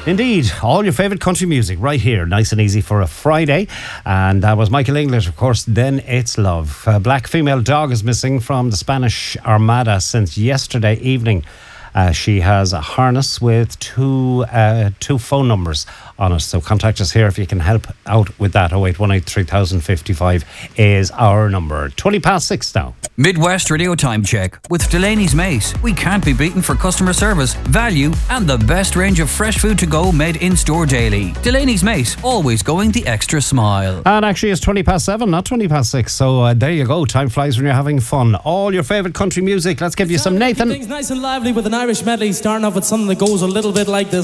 Indeed, all your favourite country music right here, nice and easy for a Friday. And that was Michael English, of course. Then It's Love. A black female dog is missing from the Spanish Armada since yesterday evening. She has a harness with two phone numbers on it. So contact us here if you can help out with that. 0818 3055 is our number. 6:20 now. Midwest Radio Time Check with Delaney's Mace. We can't be beaten for customer service, value, and the best range of fresh food to go made in store daily. Delaney's Mace, always going the extra smile. And actually it's 7:20, not 6:20. So there you go. Time flies when you're having fun. All your favourite country music. Let's give you some Nathan. Things nice and lively with an Irish medley, starting off with something that goes a little bit like this.